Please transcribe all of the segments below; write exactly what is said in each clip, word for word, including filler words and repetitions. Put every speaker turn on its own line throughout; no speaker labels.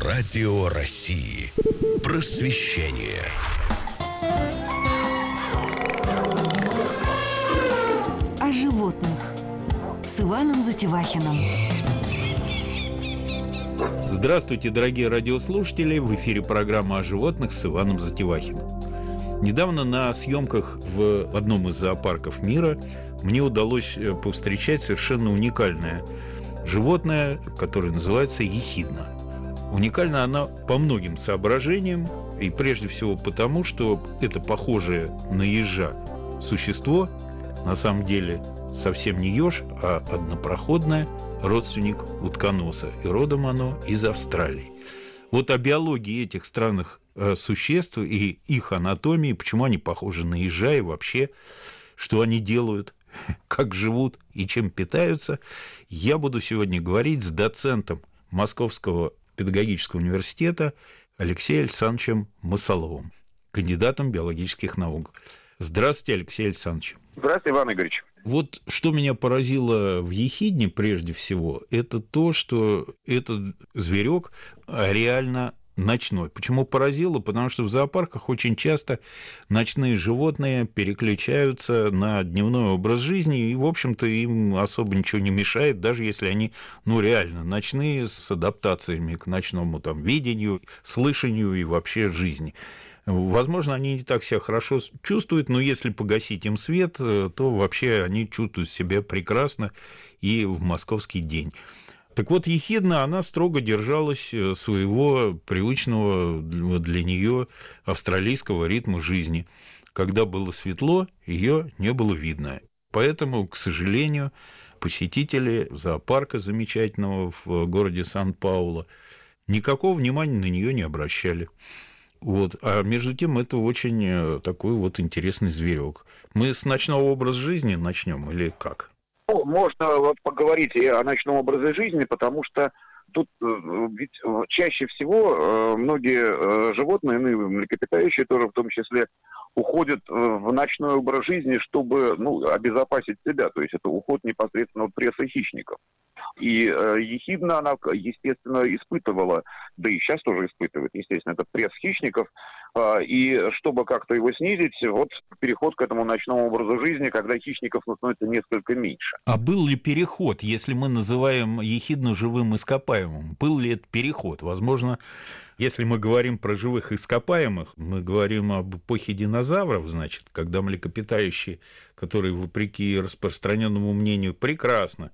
Радио России. Просвещение.
О животных с Иваном Затевахиным.
Здравствуйте, дорогие радиослушатели! В эфире программа о животных с Иваном Затевахиным. Недавно на съемках в одном из зоопарков мира мне удалось повстречать совершенно уникальное животное, которое называется ехидна. Уникальна она по многим соображениям, и прежде всего потому, что это похожее на ежа существо на самом деле совсем не еж, а однопроходное, родственник утконоса, и родом оно из Австралии. Вот о биологии этих странных э, существ и их анатомии, почему они похожи на ежа и вообще, что они делают, как живут и чем питаются, я буду сегодня говорить с доцентом Московского педагогического университета Алексеем Александровичем Масоловым, кандидатом биологических наук. Здравствуйте, Алексей Александрович.
Здравствуйте, Иван Игоревич.
Вот что меня поразило в ехидне прежде всего, это то, что этот зверек реально ночной. Почему поразило? Потому что в зоопарках очень часто ночные животные переключаются на дневной образ жизни, и, в общем-то, им особо ничего не мешает, даже если они, ну, реально ночные, с адаптациями к ночному там видению, слышанию и вообще жизни. Возможно, они не так себя хорошо чувствуют, но если погасить им свет, то вообще они чувствуют себя прекрасно и в московский день. Так вот, ехидна, она строго держалась своего привычного для нее австралийского ритма жизни. Когда было светло, ее не было видно. Поэтому, к сожалению, посетители зоопарка замечательного в городе Сан-Паулу никакого внимания на нее не обращали. Вот. А между тем, это очень такой вот интересный зверек. Мы с ночного образа жизни начнем или как?
Ну, можно вот поговорить и о ночном образе жизни, потому что тут ведь чаще всего многие животные, ну, млекопитающие тоже в том числе, уходят в ночной образ жизни, чтобы, ну, обезопасить себя. То есть это уход непосредственно от прессы хищников. И э, ехидна она, естественно, испытывала, да и сейчас тоже испытывает, естественно, это пресс хищников. Э, и чтобы как-то его снизить, вот переход к этому ночному образу жизни, когда хищников становится несколько меньше.
А был ли переход, если мы называем ехидну живым ископаемым? Был ли это переход? Возможно, если мы говорим про живых ископаемых, мы говорим об эпохе динозавров, значит, когда млекопитающие, которые, вопреки распространенному мнению, прекрасно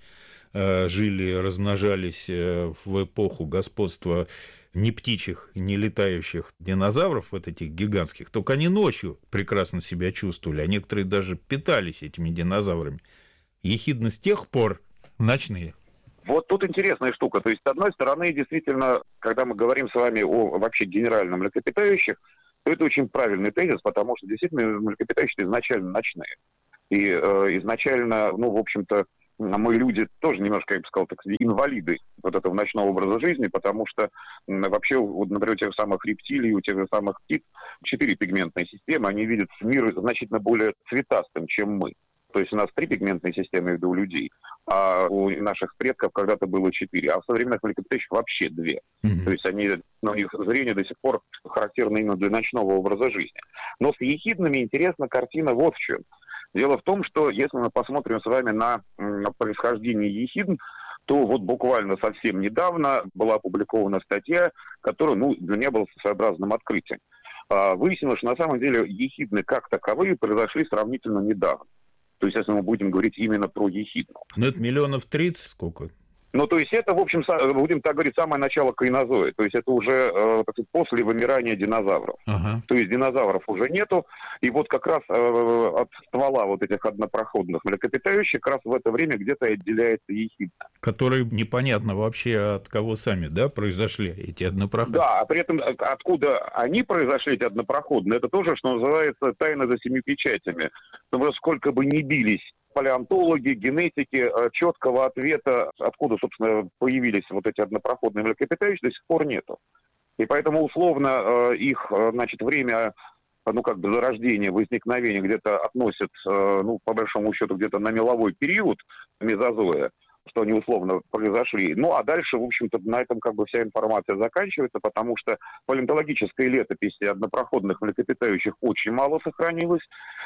жили, размножались в эпоху господства не птичьих, не летающих динозавров, вот этих гигантских, только они ночью прекрасно себя чувствовали, а некоторые даже питались этими динозаврами. Ехидны с тех пор ночные.
Вот тут интересная штука. То есть, с одной стороны, действительно, когда мы говорим с вами о вообще генеральном млекопитающих, то это очень правильный тезис, потому что действительно млекопитающие изначально ночные. И э, изначально, ну, в общем-то, мы люди тоже немножко, я бы сказал, так сказать, инвалиды вот этого ночного образа жизни, потому что вообще, вот, например, у тех же самых рептилий, у тех же самых птиц четыре пигментные системы, они видят мир значительно более цветастым, чем мы. То есть у нас три пигментные системы, я имею в виду, у людей, а у наших предков когда-то было четыре, а у современных млекопитающих вообще две. Mm-hmm. То есть они, ну, у них зрение до сих пор характерно именно для ночного образа жизни. Но с ехиднами интересна картина вот в чем. Дело в том, что если мы посмотрим с вами на, на происхождение ехидн, то вот буквально совсем недавно была опубликована статья, которая, ну, для меня была своеобразным открытием. А, выяснилось, что на самом деле ехидны как таковые произошли сравнительно недавно. То есть, если мы будем говорить именно про ехидну.
Ну, это миллионов тридцать сколько?
Ну, то есть, это, в общем, будем так говорить, самое начало кайнозоя. То есть, это уже э, так сказать, после вымирания динозавров. Ага. То есть, динозавров уже нету. И вот как раз э, от ствола вот этих однопроходных млекопитающих как раз в это время где-то отделяется ехидна.
Которые непонятно вообще от кого сами, да, произошли эти однопроходные.
Да, а при этом откуда они произошли, эти однопроходные, это тоже, что называется, тайна за семью печатями. Потому что сколько бы ни бились палеонтологи, генетики, четкого ответа, откуда, собственно, появились вот эти однопроходные млекопитающие, до сих пор нету. И поэтому условно их, значит, время, ну, как бы зарождения, возникновения где-то относят, ну, по большому счету, где-то на меловой период мезозоя, что они условно произошли. Ну, а дальше, в общем-то, на этом как бы вся информация заканчивается, потому что палеонтологической летописи однопроходных млекопитающих очень мало сохранилось,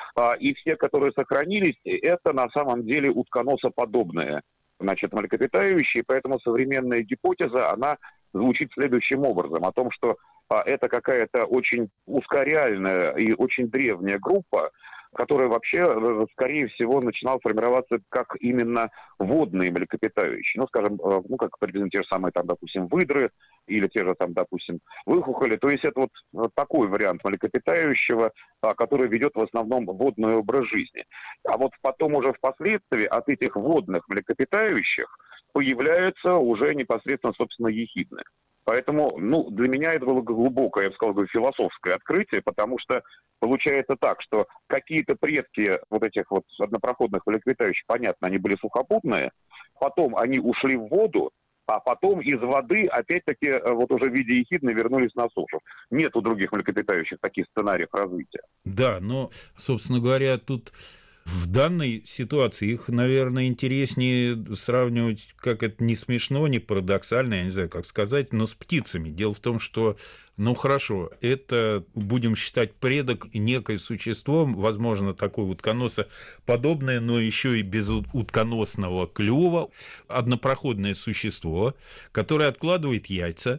и все, которые сохранились, это на самом деле утконосоподобные, значит, млекопитающие, поэтому современная гипотеза, она звучит следующим образом, о том, что это какая-то очень узкореальная и очень древняя группа, которая вообще, скорее всего, начинала формироваться как именно водные млекопитающие. Ну, скажем, ну, как приблизительно те же самые, там, допустим, выдры или те же, там, допустим, выхухоли. То есть это вот, вот такой вариант млекопитающего, который ведет в основном водный образ жизни. А вот потом уже впоследствии от этих водных млекопитающих появляются уже непосредственно, собственно, ехидны. Поэтому, ну, для меня это было глубокое, я бы сказал, философское открытие, потому что получается так, что какие-то предки вот этих вот однопроходных млекопитающих, понятно, они были сухопутные, потом они ушли в воду, а потом из воды, опять-таки, вот уже в виде ехидны вернулись на сушу. Нет у других млекопитающих таких сценариев развития.
Да, но, собственно говоря, тут... В данной ситуации их, наверное, интереснее сравнивать, как это не смешно, не парадоксально, я не знаю, как сказать, но с птицами. Дело в том, что, ну хорошо, это, будем считать, предок, некое существо, возможно, такое утконосоподобное, но еще и без утконосного клюва, однопроходное существо, которое откладывает яйца,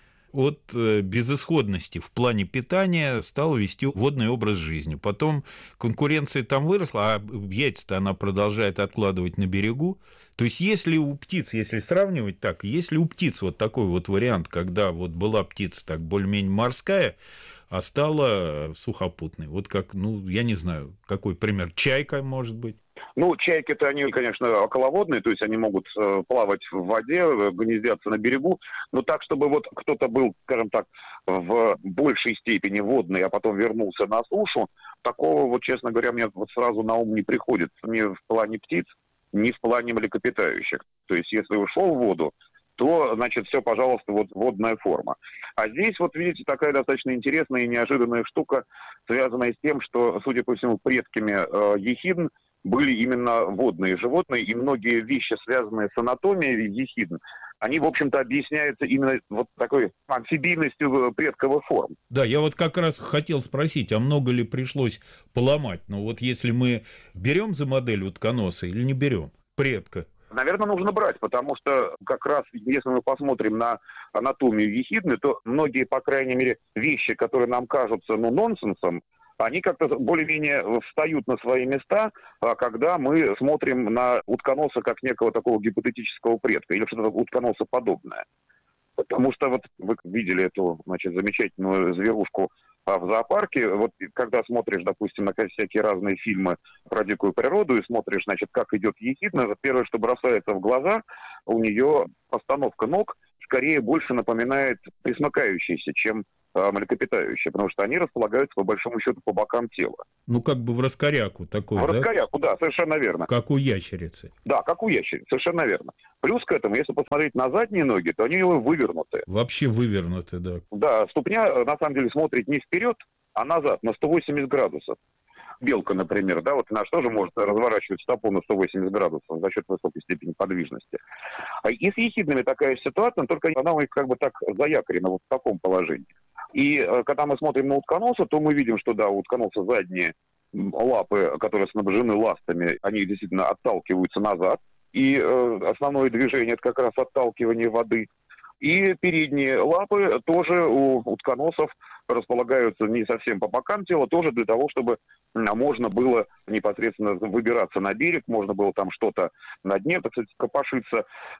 от безысходности в плане питания стал вести водный образ жизни. Потом конкуренция там выросла, а яйца-то она продолжает откладывать на берегу. То есть если у птиц, если сравнивать так, если у птиц вот такой вот вариант, когда вот была птица так более-менее морская, а стала сухопутной. Вот как, ну, я не знаю, какой пример. Чайка, может быть?
Ну, чайки-то, они, конечно, околоводные, то есть они могут э, плавать в воде, гнездятся на берегу, но так, чтобы вот кто-то был, скажем так, в большей степени водный, а потом вернулся на сушу, такого, вот, честно говоря, мне вот сразу на ум не приходит ни в плане птиц, ни в плане млекопитающих. То есть если ушел в воду, то, значит, все, пожалуйста, вот водная форма. А здесь, вот видите, такая достаточно интересная и неожиданная штука, связанная с тем, что, судя по всему, предками э, ехидн были именно водные животные, и многие вещи, связанные с анатомией ехидн, они, в общем-то, объясняются именно вот такой амфибийностью предковых форм.
Да, я вот как раз хотел спросить, а много ли пришлось поломать? Ну вот если мы берем за модель утконоса или не берем предка?
Наверное, нужно брать, потому что как раз, если мы посмотрим на анатомию ехидны, то многие, по крайней мере, вещи, которые нам кажутся, ну, нонсенсом, они как-то более-менее встают на свои места, когда мы смотрим на утконоса как некого такого гипотетического предка или что-то утконосоподобное. Потому что вот вы видели эту, значит, замечательную зверушку в зоопарке. Вот когда смотришь, допустим, на всякие разные фильмы про дикую природу и смотришь, значит, как идет ехидна, первое, что бросается в глаза, у нее постановка ног скорее больше напоминает пресмыкающиеся, чем э, млекопитающие, потому что они располагаются, по большому счету, по бокам тела.
Ну, как бы в раскоряку такой,
в
да? В
раскоряку, да, совершенно верно.
Как у ящерицы.
Да, как у ящерицы, совершенно верно. Плюс к этому, если посмотреть на задние ноги, то они вывернуты.
Вообще вывернуты, да.
Да, ступня, на самом деле, смотрит не вперед, а назад, на сто восемьдесят градусов. Белка, например, да, вот она тоже может разворачивать стопу на сто восемьдесят градусов за счет высокой степени подвижности. И с ехиднами такая ситуация, только она у них как бы так заякорена вот в таком положении. И когда мы смотрим на утконоса, то мы видим, что да, у утконоса задние лапы, которые снабжены ластами, они действительно отталкиваются назад. И э, основное движение – это как раз отталкивание воды. И передние лапы тоже у утконосов располагаются не совсем по бокам тела, тоже для того, чтобы можно было непосредственно выбираться на берег, можно было там что-то на дне, так сказать, копошиться.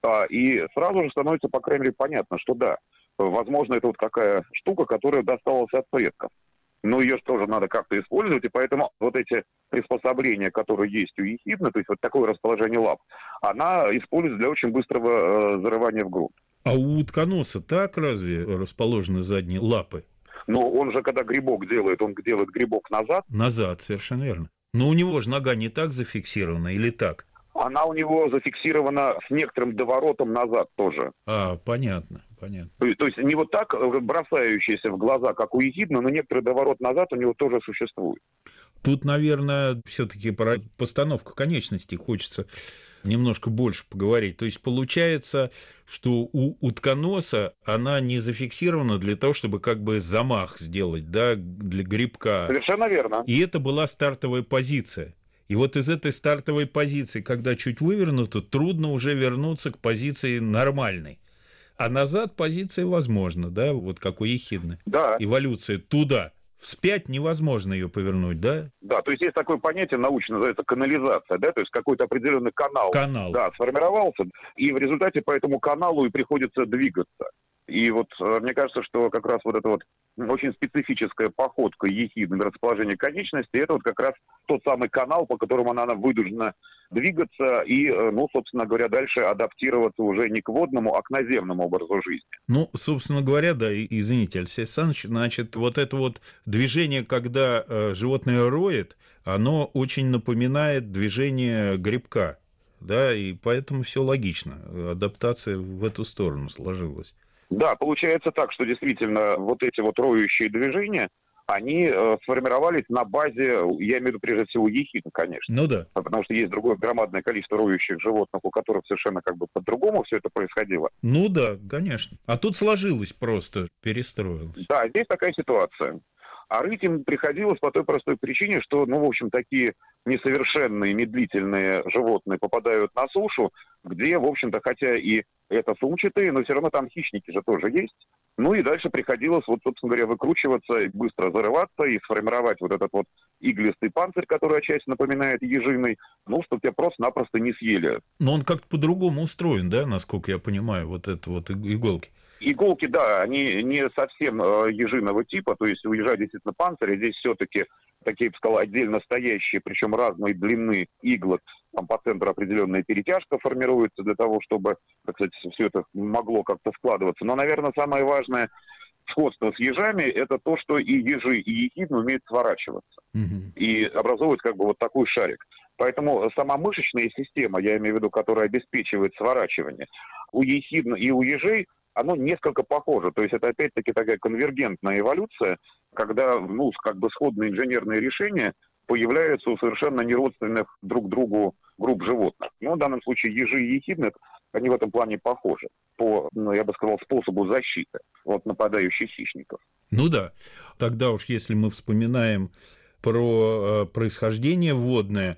И сразу же становится, по крайней мере, понятно, что да, возможно, это вот такая штука, которая досталась от предков. Но ее тоже надо как-то использовать, и поэтому вот эти приспособления, которые есть у ехидны, то есть вот такое расположение лап, она используется для очень быстрого э, зарывания в грунт.
А у утконоса так разве расположены задние лапы?
Но он же, когда грибок делает, он делает грибок назад.
Назад, совершенно верно. Но у него же нога не так зафиксирована или так?
Она у него зафиксирована с некоторым доворотом назад тоже.
А, понятно, понятно.
То, то есть не вот так бросающийся в глаза, как у ехидны, но некоторый доворот назад у него тоже существует.
Тут, наверное, все-таки про постановку конечностей хочется немножко больше поговорить. То есть получается, что у утконоса она не зафиксирована для того, чтобы как бы замах сделать, да, для грибка.
Совершенно верно.
И это была стартовая позиция. И вот из этой стартовой позиции, когда чуть вывернуто, трудно уже вернуться к позиции нормальной. А назад позиция возможна, да, вот как у ехидны.
Да.
Эволюция туда. Вспять невозможно ее повернуть, да?
Да, то есть есть такое понятие научно, называется канализация, да, то есть какой-то определенный канал,
Канал.
Да, сформировался, и в результате по этому каналу и приходится двигаться. И вот мне кажется, что как раз вот эта вот очень специфическая походка ехидны, расположение конечностей, это вот как раз тот самый канал, по которому она, она вынуждена двигаться и, ну, собственно говоря, дальше адаптироваться уже не к водному, а к наземному образу жизни.
Ну, собственно говоря, да, извините, Алексей Александрович, значит, вот это вот движение, когда э, животное роет, оно очень напоминает движение грибка, да, и поэтому все логично, адаптация в эту сторону сложилась.
Да, получается так, что действительно вот эти вот роющие движения, они э, сформировались на базе, я имею в виду прежде всего ехидн, конечно.
Ну да.
Потому что есть другое громадное количество роющих животных, у которых совершенно как бы по-другому все это происходило.
Ну да, конечно. А тут сложилось просто, перестроилось.
Да, здесь такая ситуация. А рыть им приходилось по той простой причине, что, ну, в общем, такие несовершенные, медлительные животные попадают на сушу, где, в общем-то, хотя и это сумчатые, но все равно там хищники же тоже есть. Ну и дальше приходилось, вот, собственно говоря, выкручиваться, быстро зарываться и сформировать вот этот вот иглистый панцирь, который отчасти напоминает ежиный, ну, чтобы тебя просто-напросто не съели.
Но он как-то по-другому устроен, да, насколько я понимаю, вот это вот иголки.
Иголки, да, они не совсем э, ежиного типа, то есть у ежа действительно панцирь, здесь все-таки такие, я бы сказал, отдельно стоящие, причем разной длины иглок, там по центру определенная перетяжка формируется для того, чтобы, так сказать, все это могло как-то складываться. Но, наверное, самое важное сходство с ежами – это то, что и ежи, и ехидны умеют сворачиваться угу. и образовывать как бы вот такой шарик. Поэтому сама мышечная система, я имею в виду, которая обеспечивает сворачивание, у ехидн и у ежей, оно несколько похоже. То есть это опять-таки такая конвергентная эволюция, когда, ну, как бы сходные инженерные решения появляются у совершенно неродственных друг другу групп животных. Ну, в данном случае ежи и ехидны, они в этом плане похожи по, ну, я бы сказал, способу защиты от нападающих хищников.
Ну да, тогда уж если мы вспоминаем про происхождение водное,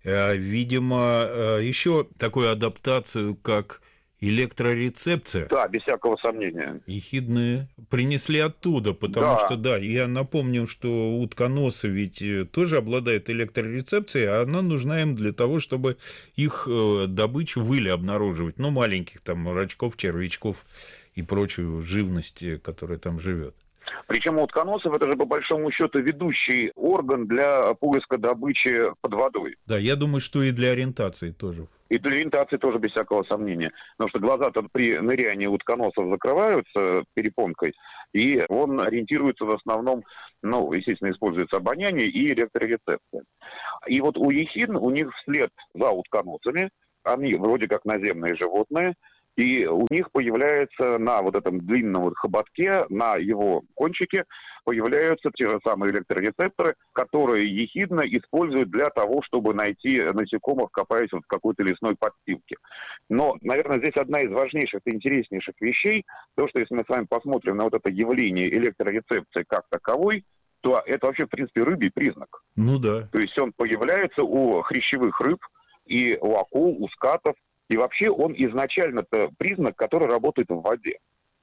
видимо, еще такую адаптацию, как электрорецепция.
Да, без всякого сомнения.
Ехидны принесли оттуда, потому
да.
что, да, я напомню, что утконосы ведь тоже обладают электрорецепцией, а она нужна им для того, чтобы их добычу выли обнаруживать, ну, маленьких там рачков, червячков и прочую живность, которая там живет.
Причем у утконосов это же по большому счету ведущий орган для поиска добычи под водой.
Да, я думаю, что и для ориентации тоже.
И для ориентации тоже без всякого сомнения. Потому что глаза-то при нырянии утконосов закрываются перепонкой, и он ориентируется в основном, ну, естественно, используется обоняние и электрорецепция. И вот у ехидн, у них вслед за утконосами, они вроде как наземные животные, и у них появляется на вот этом длинном вот хоботке, на его кончике, появляются те же самые электрорецепторы, которые ехидна используют для того, чтобы найти насекомых, копаясь вот в какой-то лесной подстилке. Но, наверное, здесь одна из важнейших и интереснейших вещей, то, что если мы с вами посмотрим на вот это явление электрорецепции как таковой, то это вообще, в принципе, рыбий признак.
Ну да.
То есть он появляется у хрящевых рыб, и у акул, у скатов. И вообще он изначально-то признак, который работает в воде.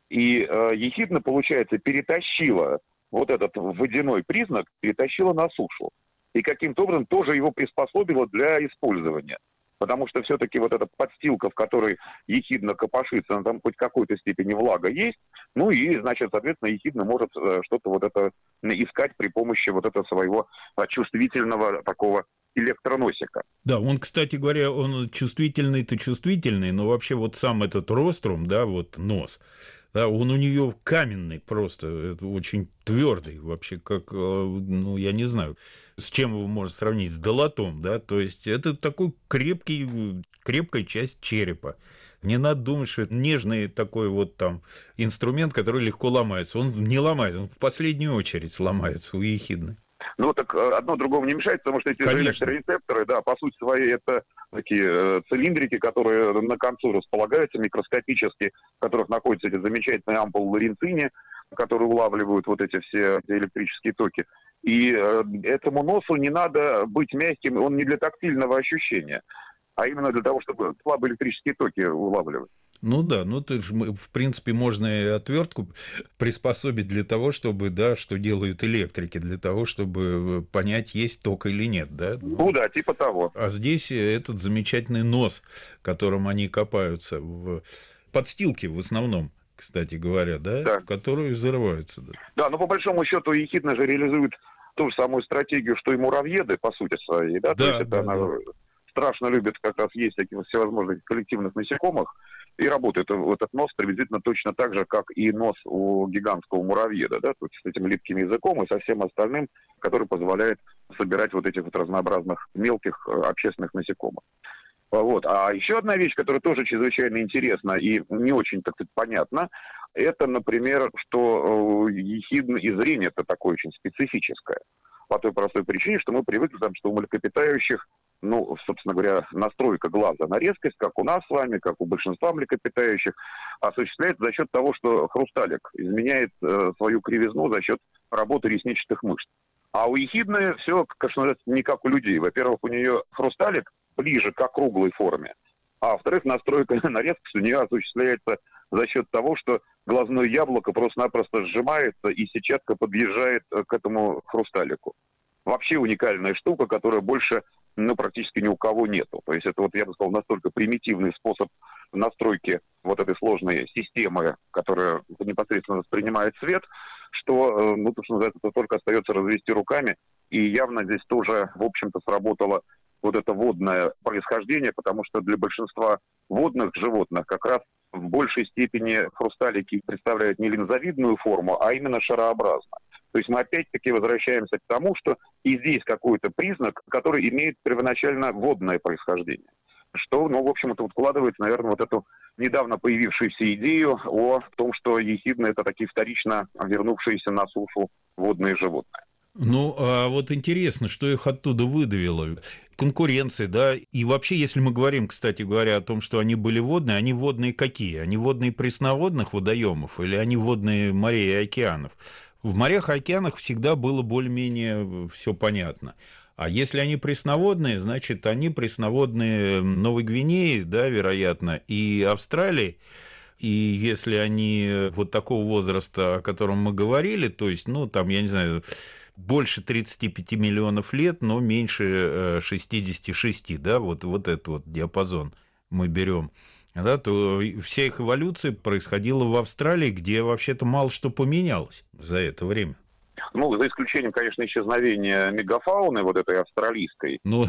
И э, ехидна, получается, перетащила вот этот водяной признак, перетащила на сушу. И каким-то образом тоже его приспособила для использования. Потому что все-таки вот эта подстилка, в которой ехидна копошится, она там хоть в какой-то степени влага есть. Ну и, значит, соответственно, ехидна может э, что-то вот это искать при помощи вот этого своего э, чувствительного такого электроносика.
Да, он, кстати говоря, он чувствительный-то чувствительный, но вообще вот сам этот рострум, да, вот нос, да, он у нее каменный просто, это очень твердый вообще, как, ну, я не знаю, с чем его можно сравнить, с долотом, да, то есть это такой крепкий, крепкая часть черепа. Не надо думать, что это нежный такой вот там инструмент, который легко ломается. Он не ломает, он в последнюю очередь сломается у ехидны.
Ну, так одно другому не мешает, потому что эти же электрорецепторы, да, по сути своей, это такие э, цилиндрики, которые на концу располагаются микроскопически, в которых находятся эти замечательные ампулы лоренцини, которые улавливают вот эти все электрические токи. И э, этому носу не надо быть мягким, он не для тактильного ощущения, а именно для того, чтобы слабые электрические токи улавливать.
Ну да, ну ты ж, в принципе, можно и отвертку приспособить для того, чтобы, да, что делают электрики, для того, чтобы понять, есть ток или нет, да?
Ну да, типа того.
А здесь этот замечательный нос, которым они копаются в подстилке в основном, кстати говоря, да,
да.
в которую взрываются. Да.
да, но по большому счету ехидна же реализует ту же самую стратегию, что и муравьеды, по сути своей, да,
да
то есть
да,
это она
да.
страшно любит как раз есть таких всевозможных коллективных насекомых, и работает этот нос приблизительно точно так же, как и нос у гигантского муравьеда, да, то есть с этим липким языком и со всем остальным, который позволяет собирать вот этих вот разнообразных мелких общественных насекомых. Вот. А еще одна вещь, которая тоже чрезвычайно интересна и не очень, так сказать, понятна, это, например, что ехидна и зрение это такое очень специфическое. По той простой причине, что мы привыкли, там, что у млекопитающих, ну, собственно говоря, настройка глаза на резкость, как у нас с вами, как у большинства млекопитающих, осуществляется за счет того, что хрусталик изменяет э, свою кривизну за счет работы ресничных мышц. А у ехидны все, конечно, не как у людей. Во-первых, у нее хрусталик ближе к округлой форме, а во-вторых, настройка на резкость у нее осуществляется за счет того, что глазное яблоко просто-напросто сжимается и сетчатка подъезжает к этому хрусталику. Вообще уникальная штука, которая больше, ну, практически ни у кого нету. То есть это, вот, я бы сказал, настолько примитивный способ настройки вот этой сложной системы, которая непосредственно воспринимает свет, что, ну, то, что называется, то только остается развести руками. И явно здесь тоже, в общем-то, сработало вот это водное происхождение, потому что для большинства водных животных как раз в большей степени хрусталики представляют не линзовидную форму, а именно шарообразно. То есть мы опять-таки возвращаемся к тому, что и здесь какой-то признак, который имеет первоначально водное происхождение. Что, ну, в общем-то, вкладывается, наверное, вот эту недавно появившуюся идею о том, что ехидны – это такие вторично вернувшиеся на сушу водные животные.
Ну, а вот интересно, что их оттуда выдавило. Конкуренция, да, и вообще, если мы говорим, кстати говоря, о том, что они были водные, они водные какие? Они водные пресноводных водоемов или они водные морей и океанов? В морях и океанах всегда было более-менее все понятно. А если они пресноводные, значит, они пресноводные Новой Гвинеи, да, вероятно, и Австралии. И если они вот такого возраста, о котором мы говорили, то есть, ну, там, я не знаю, больше тридцати пяти миллионов лет, но меньше шестидесяти шести, да, вот, вот этот вот диапазон мы берем, да, то вся их эволюция происходила в Австралии, где вообще-то мало что поменялось за это время.
Ну, за исключением, конечно, исчезновения мегафауны, вот этой австралийской.
Ну,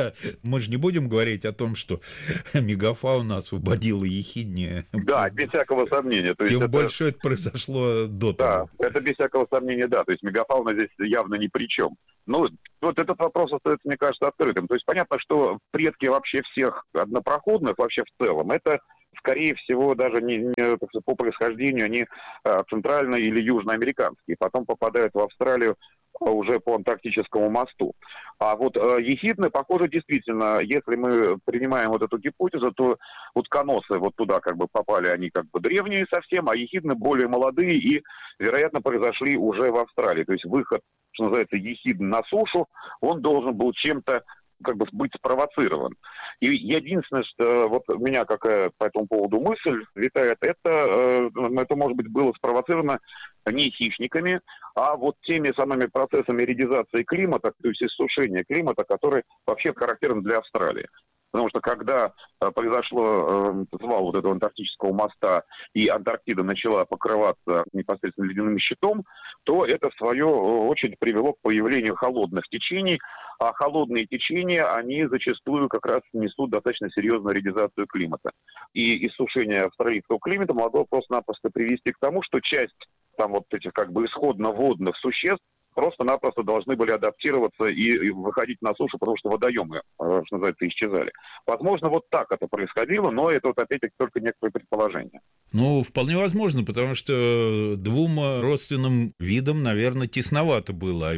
мы же не будем говорить о том, что мегафауна освободила ехиднее.
Да, без всякого сомнения. То есть
Тем
это...
больше это произошло до того.
Да, это без всякого сомнения, да. То есть мегафауна здесь явно ни при чем. Ну, вот этот вопрос остается, мне кажется, открытым. То есть понятно, что предки вообще всех однопроходных, вообще в целом, это... скорее всего, даже не, не по происхождению они а, центрально- или южноамериканские, потом попадают в Австралию а, уже по Антарктическому мосту. А вот а, ехидны, похоже, действительно, если мы принимаем вот эту гипотезу, то утконосы вот туда как бы попали, они как бы древние совсем, а ехидны более молодые и, вероятно, произошли уже в Австралии. То есть выход, что называется, ехидн на сушу, он должен был чем-то как бы быть спровоцирован. И единственное, что вот у меня какая по этому поводу мысль витает, это, это может быть было спровоцировано не хищниками, а вот теми самыми процессами редизации климата, то есть иссушения климата, которые вообще характерны для Австралии. Потому что когда произошло э, звал вот этого Антарктического моста, и Антарктида начала покрываться непосредственно ледяным щитом, то это в свою очередь привело к появлению холодных течений, а холодные течения, они зачастую как раз несут достаточно серьезную редизацию климата. И иссушение австралийского климата могло просто-напросто привести к тому, что часть там вот этих как бы исходно водных существ просто-напросто должны были адаптироваться и, и выходить на сушу, потому что водоемы, что называется, исчезали. Возможно, вот так это происходило, но это вот опять-таки только некоторые предположения.
Ну, вполне возможно, потому что двум родственным видам, наверное, тесновато было, а ведь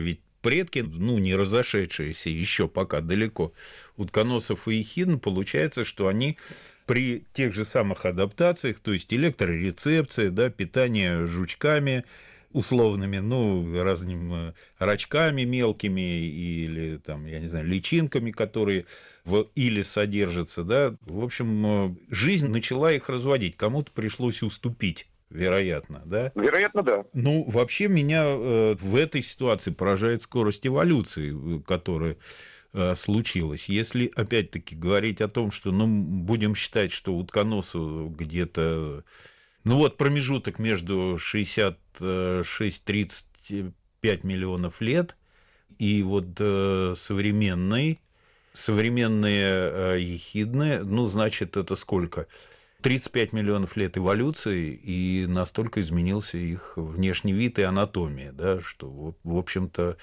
предки, ну, не разошедшиеся еще пока далеко, утконосов и ехидн, получается, что они при тех же самых адаптациях, то есть электрорецепция, да, питание жучками условными, ну, разными рачками мелкими или, там, я не знаю, личинками, которые в иле содержатся, да, в общем, жизнь начала их разводить, кому-то пришлось уступить. Вероятно, да?
Вероятно, да.
Ну, вообще меня э, в этой ситуации поражает скорость эволюции, которая э, случилась. Если, опять-таки, говорить о том, что, ну, будем считать, что утконосу где-то... Ну, вот промежуток между шестьдесят шесть тридцать пять миллионов лет и вот э, современной, современные э, ехидны, ну, значит, это сколько? тридцать пять миллионов лет эволюции, и настолько изменился их внешний вид и анатомия, да, что, в общем-то,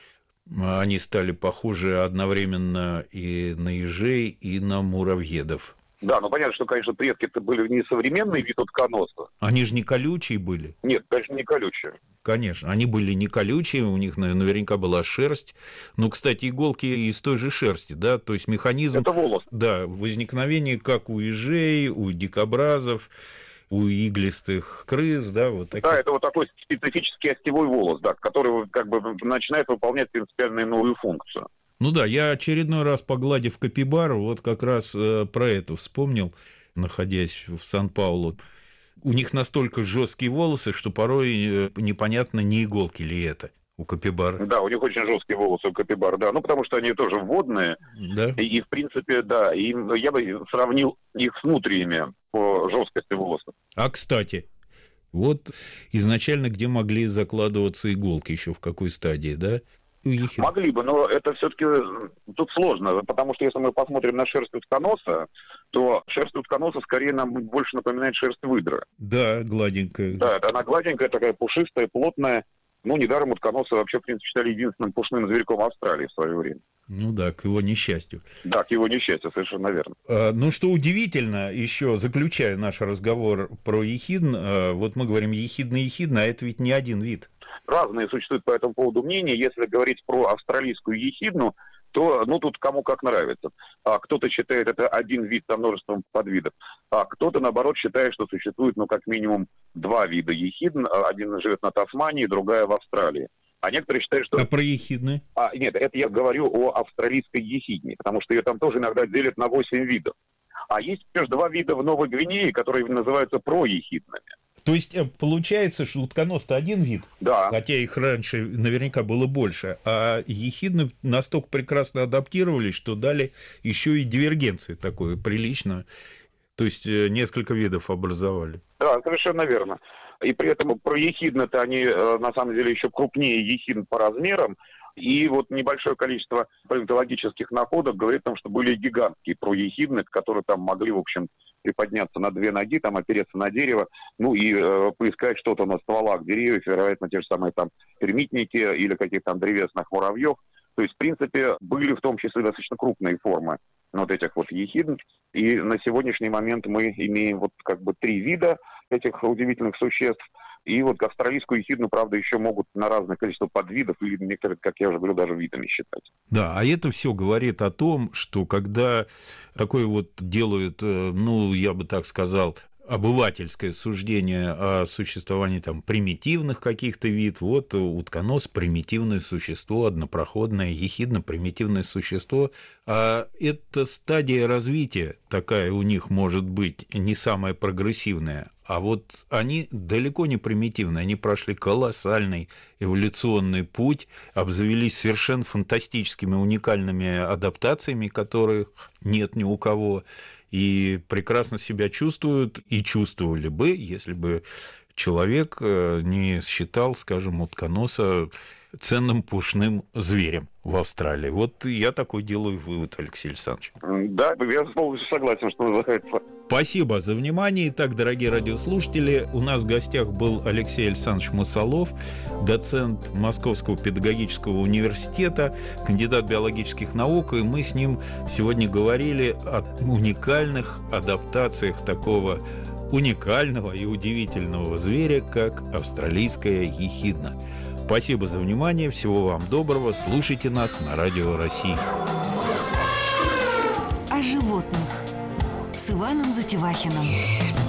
они стали похожи одновременно и на ежей, и на муравьедов.
Да, ну понятно, что, конечно, предки-то были не современный вид утконоса.
Они же не колючие были.
Нет, конечно, не колючие.
Конечно, они были не колючие, у них наверняка была шерсть. Ну, кстати, иголки из той же шерсти, да, то есть механизм...
Это волос.
Да, возникновение как у ежей, у дикобразов, у иглистых крыс, да, вот таких.
Да, это вот такой специфический остевой волос, да, который как бы начинает выполнять принципиально новую функцию.
Ну да, я очередной раз, погладив капибару, вот как раз э, про это вспомнил, находясь в Сан-Паулу. У них настолько жесткие волосы, что порой непонятно, не иголки ли это у капибар.
Да, у них очень жесткие волосы у капибар, да, ну потому что они тоже водные,
да?
и, и в принципе, да, и я бы сравнил их с нутриями по жесткости волоса.
А кстати, вот изначально где могли закладываться иголки, еще в какой стадии, да?
Могли бы, но это все-таки тут сложно, потому что если мы посмотрим на шерсть утконоса, то шерсть утконоса скорее нам больше напоминает шерсть выдры.
Да, гладенькая.
Да, она гладенькая, такая пушистая, плотная. Ну, недаром утконоса вообще, в принципе, считали единственным пушным зверьком Австралии в свое время.
Ну да, к его несчастью.
Да, к его несчастью, совершенно верно.
А, ну, что удивительно, еще заключая наш разговор про ехидн, а, вот мы говорим ехидна-ехидна, а это ведь не один вид.
Разные существуют по этому поводу мнения. Если говорить про австралийскую ехидну, то, ну, тут кому как нравится. А кто-то считает это один вид со множеством подвидов, а кто-то, наоборот, считает, что существует, ну, как минимум два вида ехидн. Один живет на Тасмании, другая в Австралии. А некоторые считают, что...
А про ехидны?
А, нет, это я говорю о австралийской ехидне, потому что ее там тоже иногда делят на восемь видов. А есть, конечно, два вида в Новой Гвинее, которые называются проехиднами.
То есть получается, что утконос-то один вид,
да.
Хотя их раньше наверняка было больше, а ехидны настолько прекрасно адаптировались, что дали еще и дивергенции такое прилично, то есть несколько видов образовали.
Да, совершенно верно. И при этом проехидны-то они на самом деле еще крупнее ехидн по размерам. И вот небольшое количество палеонтологических находок говорит о том, что были гигантские проехидны, которые там могли, в общем, приподняться на две ноги, там опереться на дерево, ну и э, поискать что-то на стволах деревьев, вероятно, те же самые там термитники или каких-то там древесных муравьев. То есть, в принципе, были в том числе достаточно крупные формы вот этих вот ехидн. И на сегодняшний момент мы имеем вот как бы три вида этих удивительных существ. И вот австралийскую ехидну, правда, еще могут на разное количество подвидов или некоторые, как я уже говорил, даже видами считать.
Да, а это все говорит о том, что когда такое вот делают, ну, я бы так сказал, обывательское суждение о существовании там примитивных каких-то видов, вот утконос – примитивное существо, однопроходное, ехидна – примитивное существо, а эта стадия развития такая у них может быть не самая прогрессивная, а вот они далеко не примитивные, они прошли колоссальный эволюционный путь, обзавелись совершенно фантастическими, уникальными адаптациями, которых нет ни у кого, и прекрасно себя чувствуют и чувствовали бы, если бы человек не считал, скажем, утконоса ценным пушным зверем в Австралии. Вот я такой делаю вывод, Алексей Александрович.
Да, я полностью согласен, что называется.
Спасибо за внимание. Итак, дорогие радиослушатели, у нас в гостях был Алексей Александрович Мусолов, доцент Московского педагогического университета, кандидат биологических наук, и мы с ним сегодня говорили о уникальных адаптациях такого уникального и удивительного зверя, как австралийская ехидна. Спасибо за внимание, всего вам доброго. Слушайте нас на Радио России.
О животных с Иваном Затевахиным.